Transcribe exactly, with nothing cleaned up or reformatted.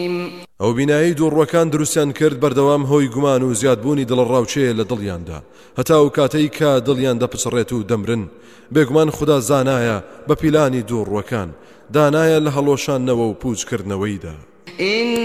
ئەو بینایی دووڕوەکان دروستیان کرد بەردەوام هۆی گومان و زیادبوونی دڵڕاوچەیە لە دڵیاندا هەتا ئەو کاتەی کە دڵیان دەپچڕێت و دەمرن بێگومان خوددا زانایە بە پیلانی دووڕوەکان دانایە لە هەڵۆشاننەوە و پوچکردنەوەیدا.